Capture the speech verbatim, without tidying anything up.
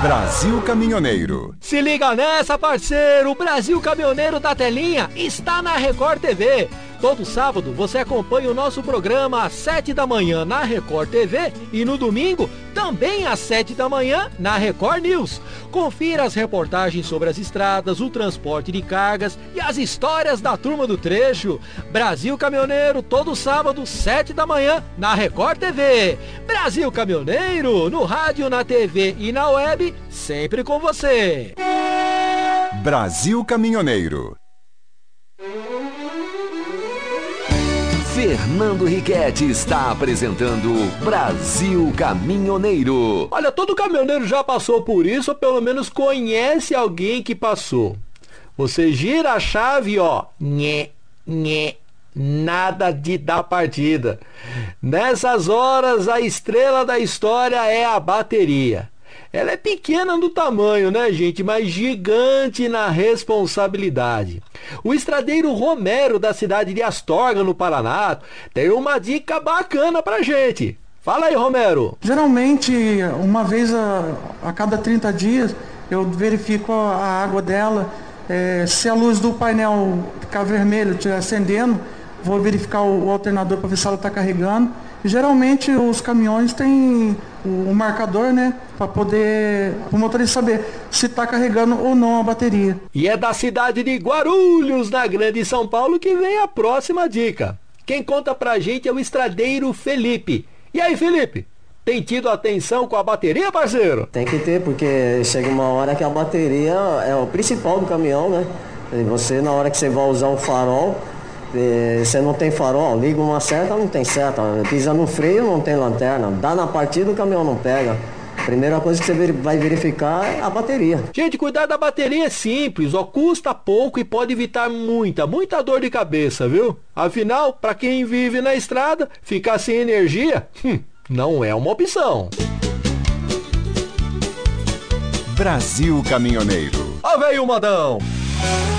Brasil Caminhoneiro. Se liga nessa, parceiro! O Brasil Caminhoneiro da Telinha está na Record T V. Todo sábado você acompanha o nosso programa às sete da manhã na Record T V e no domingo também às sete da manhã na Record News. Confira as reportagens sobre as estradas, o transporte de cargas e as histórias da turma do trecho. Brasil Caminhoneiro, todo sábado, sete da manhã na Record T V. Brasil Caminhoneiro, no rádio, na T V e na web, sempre com você. Brasil Caminhoneiro. Fernando Riquetti está apresentando Brasil Caminhoneiro. Olha, todo caminhoneiro já passou por isso, ou pelo menos conhece alguém que passou. Você gira a chave, ó, nhé, nhé, nada de dar partida. Nessas horas, a estrela da história é a bateria. Ela é pequena no tamanho, né, gente? Mas gigante na responsabilidade. O estradeiro Romero, da cidade de Astorga, no Paraná, tem uma dica bacana pra gente. Fala aí, Romero. Geralmente, uma vez a, a cada trinta dias, eu verifico a água dela. É, se a luz do painel ficar vermelha, estiver acendendo, vou verificar o, o alternador para ver se ela está carregando. Geralmente os caminhões têm o, o marcador, né, para poder o motorista saber se está carregando ou não a bateria. E é da cidade de Guarulhos, na Grande São Paulo, que vem a próxima dica. Quem conta pra gente é o estradeiro Felipe. E aí, Felipe? Tem tido atenção com a bateria, parceiro? Tem que ter, porque chega uma hora que a bateria é o principal do caminhão, né? E você, na hora que você vai usar um farol, você não tem farol, liga uma seta, não tem seta, pisa no freio, não tem lanterna, dá na partida, o caminhão não pega. Primeira coisa que você vai verificar é a bateria. Gente, cuidar da bateria é simples, ó, custa pouco e pode evitar muita, muita dor de cabeça, viu? Afinal, para quem vive na estrada, ficar sem energia, hum, não é uma opção. Brasil Caminhoneiro. Ó, veio o modão!